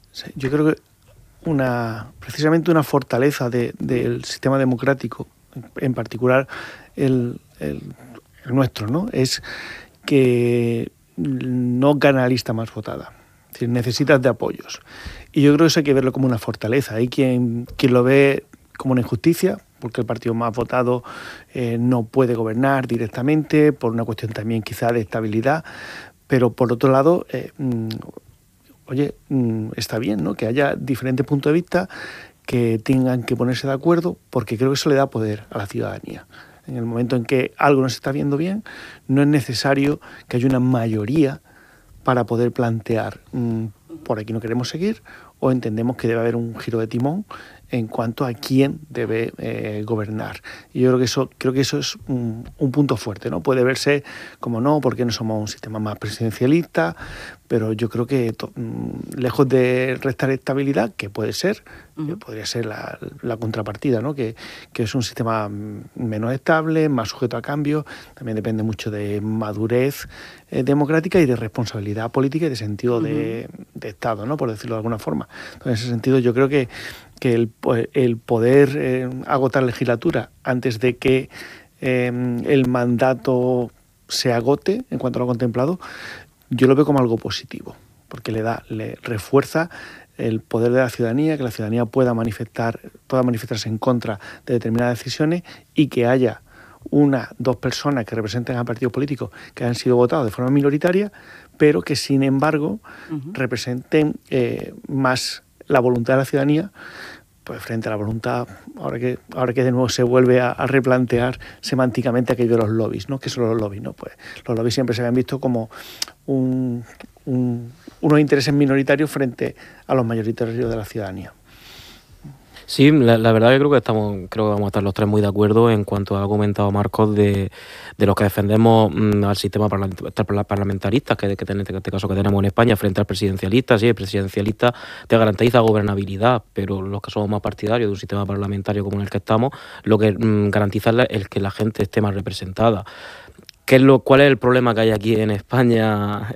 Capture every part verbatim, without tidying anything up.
Sí, yo creo que una precisamente una fortaleza de, del sistema democrático, en particular el, el, el nuestro, ¿no? Es que no gana la lista más votada. Es decir, necesitas de apoyos. Y yo creo que eso hay que verlo como una fortaleza. Hay quien, quien lo ve como una injusticia, porque el partido más votado eh, no puede gobernar directamente, por una cuestión también quizá de estabilidad, pero por otro lado, eh, mmm, oye, mmm, está bien, ¿no?, que haya diferentes puntos de vista, que tengan que ponerse de acuerdo, porque creo que eso le da poder a la ciudadanía. En el momento en que algo no se está viendo bien, no es necesario que haya una mayoría para poder plantear mmm, por aquí no queremos seguir, o entendemos que debe haber un giro de timón en cuanto a quién debe eh, gobernar. Y yo creo que eso, creo que eso es un, un punto fuerte, ¿no? Puede verse como no, porque no somos un sistema más presidencialista, pero yo creo que to, lejos de restar estabilidad, que puede ser, uh-huh. que podría ser la, la contrapartida, ¿no? Que, que es un sistema menos estable, más sujeto a cambio, también depende mucho de madurez eh, democrática y de responsabilidad política y de sentido uh-huh. de, de Estado, ¿no?, por decirlo de alguna forma. Entonces, en ese sentido, yo creo que que el, el poder eh, agotar legislatura antes de que eh, el mandato se agote en cuanto a lo contemplado, yo lo veo como algo positivo, porque le da, le refuerza el poder de la ciudadanía, que la ciudadanía pueda manifestar, pueda manifestarse en contra de determinadas decisiones y que haya una, dos personas que representen a partidos políticos que han sido votados de forma minoritaria, pero que sin embargo uh-huh. representen eh, más la voluntad de la ciudadanía, pues frente a la voluntad, ahora que ahora que de nuevo se vuelve a, a replantear semánticamente aquello de los lobbies, ¿no? ¿Qué son los lobbies? ¿No? Pues los lobbies siempre se habían visto como un, un, unos intereses minoritarios frente a los mayoritarios de la ciudadanía. Sí, la, la verdad que creo que estamos, creo que vamos a estar los tres muy de acuerdo en cuanto ha comentado Marcos de, de los que defendemos mmm, al sistema parlamentarista, que, que en este caso que tenemos en España frente al presidencialista. Sí, el presidencialista te garantiza gobernabilidad, pero los que somos más partidarios de un sistema parlamentario como en el que estamos, lo que mmm, garantiza es que la gente esté más representada. ¿Qué es lo, ¿Cuál es el problema que hay aquí en España,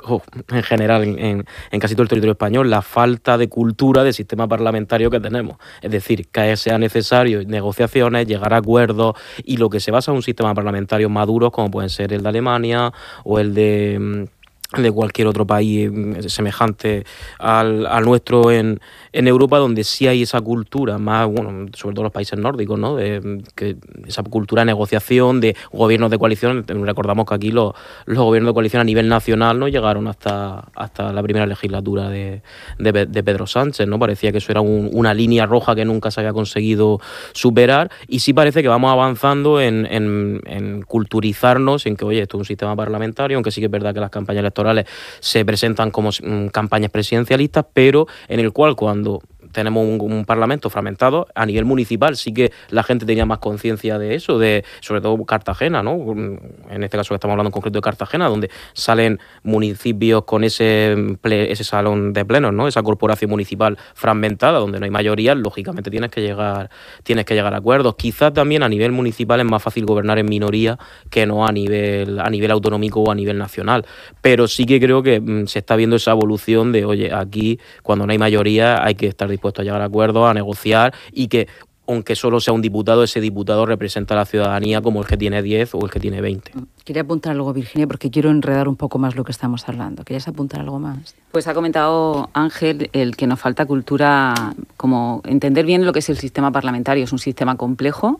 en general, en, en casi todo el territorio español? La falta de cultura del sistema parlamentario que tenemos. Es decir, que sea necesario negociaciones, llegar a acuerdos, y lo que se basa en un sistema parlamentario maduro, como pueden ser el de Alemania o el de... de cualquier otro país semejante al, al nuestro en, en Europa, donde sí hay esa cultura, más, bueno, sobre todo los países nórdicos, ¿no?, de, que esa cultura de negociación, de gobiernos de coalición. Recordamos que aquí los, los gobiernos de coalición a nivel nacional no llegaron hasta, hasta la primera legislatura de, de, de Pedro Sánchez, ¿no? Parecía que eso era un, una línea roja que nunca se había conseguido superar, y sí parece que vamos avanzando en, en, en culturizarnos, en que, oye, esto es un sistema parlamentario, aunque sí que es verdad que las campañas electorales se presentan como mm, campañas presidencialistas, pero en el cual cuando tenemos un, un parlamento fragmentado a nivel municipal, sí que la gente tenía más conciencia de eso, de sobre todo Cartagena, ¿no? En este caso que estamos hablando en concreto de Cartagena, donde salen municipios con ese, ple, ese salón de plenos, ¿no? Esa corporación municipal fragmentada, donde no hay mayoría, lógicamente tienes que llegar, tienes que llegar a acuerdos. Quizás también a nivel municipal es más fácil gobernar en minoría que no a nivel, a nivel autonómico o a nivel nacional, pero sí que creo que mmm, se está viendo esa evolución de, oye, aquí cuando no hay mayoría hay que estar dispuesto a llegar a acuerdos, a negociar, y que aunque solo sea un diputado, ese diputado representa a la ciudadanía como el que tiene diez o el que tiene veinte. Quería apuntar algo, Virginia, porque quiero enredar un poco más lo que estamos hablando. ¿Querías apuntar algo más? Pues ha comentado Ángel el que nos falta cultura, como entender bien lo que es el sistema parlamentario. Es un sistema complejo,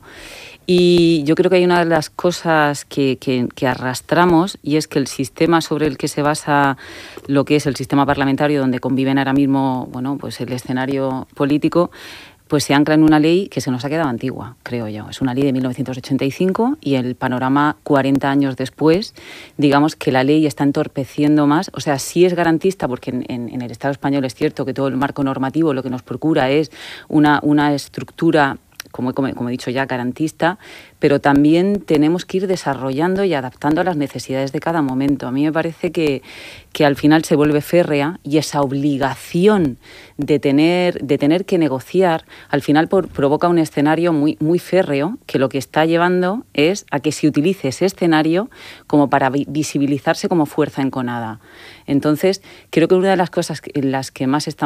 y yo creo que hay una de las cosas que, que, que arrastramos, y es que el sistema sobre el que se basa lo que es el sistema parlamentario, donde conviven ahora mismo, bueno, pues el escenario político, pues se ancla en una ley que se nos ha quedado antigua, creo yo. Es una ley de mil novecientos ochenta y cinco, y el panorama cuarenta años después, digamos que la ley está entorpeciendo más. O sea, sí es garantista, porque en, en, en el Estado español es cierto que todo el marco normativo lo que nos procura es una, una estructura, como, como, como he dicho ya, garantista, pero también tenemos que ir desarrollando y adaptando a las necesidades de cada momento. A mí me parece que, que al final se vuelve férrea, y esa obligación de tener, de tener que negociar, al final por, provoca un escenario muy, muy férreo, que lo que está llevando es a que se utilice ese escenario como para visibilizarse como fuerza enconada. Entonces, creo que una de las cosas en las que más estamos